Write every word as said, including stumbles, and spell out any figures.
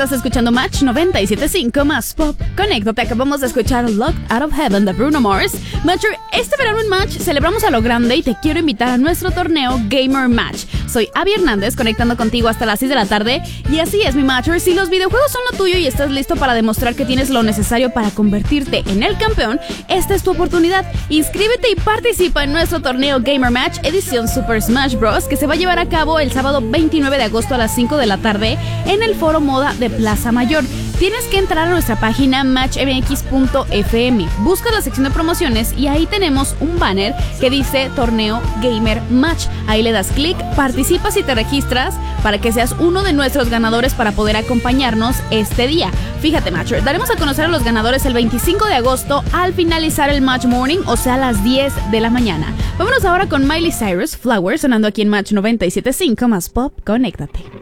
estás escuchando Match noventa y siete punto cinco más Pop. Conéctate, acabamos de escuchar Locked Out of Heaven de Bruno Mars. Matcher, este verano en Match celebramos a lo grande y te quiero invitar a nuestro torneo Gamer Match. Soy Abby Hernández, conectando contigo hasta las seis de la tarde. Y así es, mi Matcher, si los videojuegos son lo tuyo y estás listo para demostrar que tienes lo necesario para convertirte en el campeón, esta es tu oportunidad. Inscríbete y participa en nuestro torneo Gamer Match edición Super Smash Bros. Que se va a llevar a cabo el sábado veintinueve de agosto a las cinco de la tarde en el Foro Moda de Plaza Mayor. Tienes que entrar a nuestra página match m x punto f m, busca la sección de promociones y ahí tenemos un banner que dice Torneo Gamer Match. Ahí le das clic, participas y te registras para que seas uno de nuestros ganadores para poder acompañarnos este día. Fíjate, Matcher, daremos a conocer a los ganadores el veinticinco de agosto al finalizar el Match Morning, o sea, a las diez de la mañana. Vámonos ahora con Miley Cyrus, Flowers, sonando aquí en Match noventa y siete punto cinco más Pop. Conéctate.